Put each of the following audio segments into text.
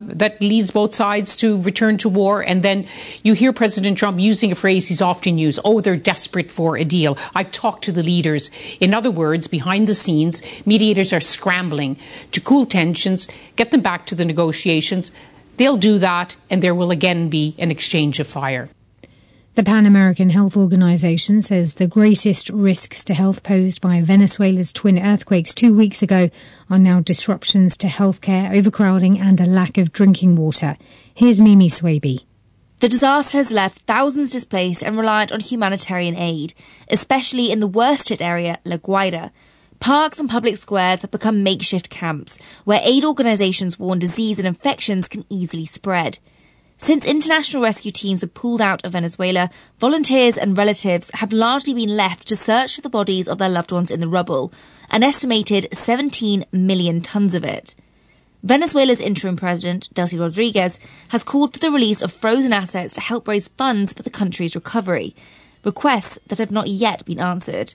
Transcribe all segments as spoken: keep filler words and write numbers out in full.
that leads both sides to return to war. And then you hear President Trump using a phrase he's often used, oh, they're desperate for a deal. I've talked to the leaders. In other words, behind the scenes, mediators are scrambling to cool tensions, get them back to the negotiations. They'll do that, and there will again be an exchange of fire. The Pan American Health Organization says the greatest risks to health posed by Venezuela's twin earthquakes two weeks ago are now disruptions to healthcare, overcrowding and a lack of drinking water. Here's Mimi Swaby. The disaster has left thousands displaced and reliant on humanitarian aid, especially in the worst-hit area, La Guaira. Parks and public squares have become makeshift camps where aid organisations warn disease and infections can easily spread. Since international rescue teams have pulled out of Venezuela, volunteers and relatives have largely been left to search for the bodies of their loved ones in the rubble, an estimated seventeen million tonnes of it. Venezuela's interim president, Delcy Rodriguez, has called for the release of frozen assets to help raise funds for the country's recovery, requests that have not yet been answered.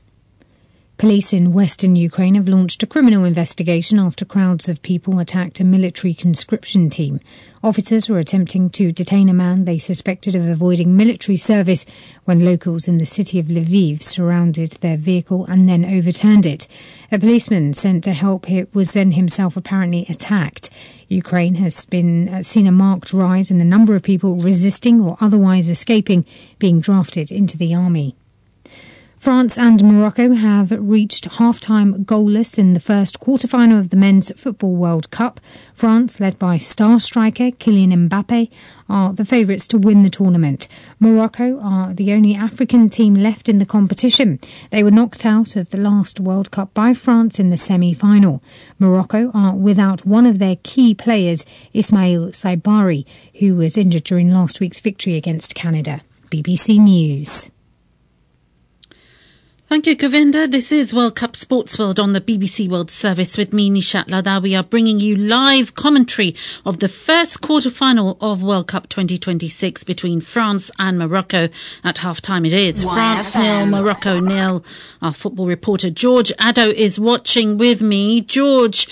Police in western Ukraine have launched a criminal investigation after crowds of people attacked a military conscription team. Officers were attempting to detain a man they suspected of avoiding military service when locals in the city of Lviv surrounded their vehicle and then overturned it. A policeman sent to help was then himself apparently attacked. Ukraine has been uh, seen a marked rise in the number of people resisting or otherwise escaping being drafted into the army. France and Morocco have reached half-time goalless in the first quarter-final of the Men's Football World Cup. France, led by star striker Kylian Mbappe, are the favourites to win the tournament. Morocco are the only African team left in the competition. They were knocked out of the last World Cup by France in the semi-final. Morocco are without one of their key players, Ismail Saibari, who was injured during last week's victory against Canada. B B C News. Thank you, Govinda. This is World Cup Sports World on the B B C World Service with me, Nishat Ladha. We are bringing you live commentary of the first quarter-final of World Cup twenty twenty-six between France and Morocco. At half-time it is France nil, Morocco nil. Our football reporter George Addo is watching with me. George,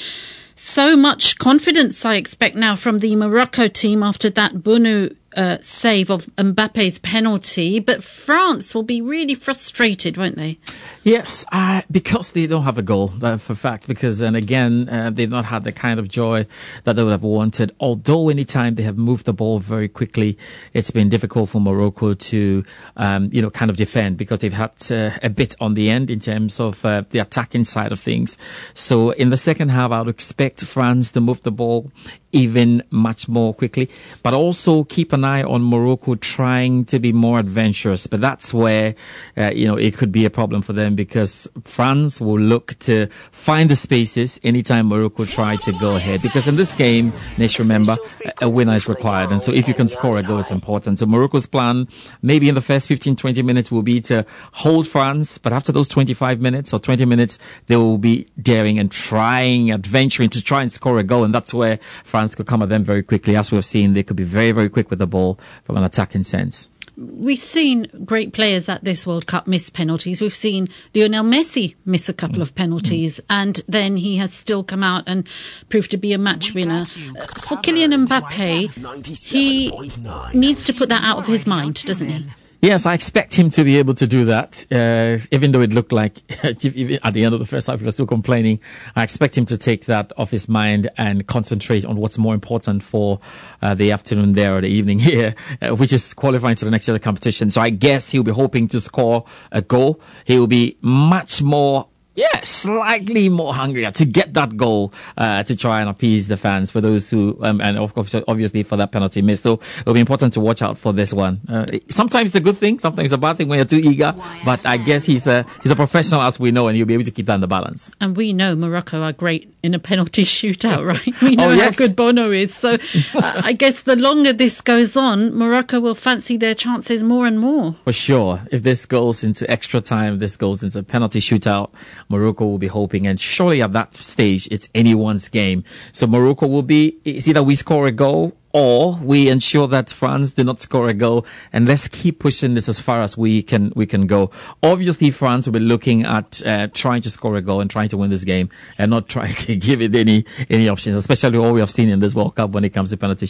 so much confidence I expect now from the Morocco team after that Bounou Uh, save of Mbappe's penalty, but France will be really frustrated, won't they? Yes, uh, because they don't have a goal, that for fact, because then again, uh, they've not had the kind of joy that they would have wanted. Although anytime they have moved the ball very quickly, it's been difficult for Morocco to, um, you know, kind of defend because they've had uh, a bit on the end in terms of uh, the attacking side of things. So in the second half, I would expect France to move the ball even much more quickly, but also keep an eye on Morocco trying to be more adventurous. But that's where, uh, you know, it could be a problem for them because France will look to find the spaces anytime Morocco try to go ahead. Because in this game, let's remember, a winner is required. And so if you can score a goal, it's important. So Morocco's plan, maybe in the first fifteen, twenty minutes will be to hold France. But after those twenty-five minutes or twenty minutes, they will be daring and trying, adventuring to try and score a goal. And that's where France could come at them very quickly. As we've seen, they could be very, very quick with the ball from an attacking sense. We've seen great players at this World Cup miss penalties. We've seen Lionel Messi miss a couple mm. of penalties, mm. and then he has still come out and proved to be a match winner. Uh, for Kylian Mbappe, he needs to put that out of his mind, doesn't he? Yes, I expect him to be able to do that, uh, even though it looked like even at the end of the first half he was still complaining. I expect him to take that off his mind and concentrate on what's more important for uh, the afternoon there or the evening here, uh, which is qualifying to the next year of the competition. So I guess he'll be hoping to score a goal. He will be much more Yeah, slightly more hungrier to get that goal, uh, to try and appease the fans for those who, um, and of course, obviously for that penalty miss. So it'll be important to watch out for this one. Uh, sometimes it's a good thing, sometimes it's a bad thing when you're too eager, but I guess he's a, he's a professional as we know, and he'll be able to keep that in the balance. And we know Morocco are great in a penalty shootout, right? We know oh, yes. how good Bono is. So uh, I guess the longer this goes on, Morocco will fancy their chances more and more. For sure. If this goes into extra time, this goes into a penalty shootout, Morocco will be hoping, and surely at that stage, it's anyone's game. So Morocco will be, it's either we score a goal or we ensure that France do not score a goal, and let's keep pushing this as far as we can we can go. Obviously, France will be looking at uh, trying to score a goal and trying to win this game, and not trying to give it any any options, especially what we have seen in this World Cup when it comes to penalty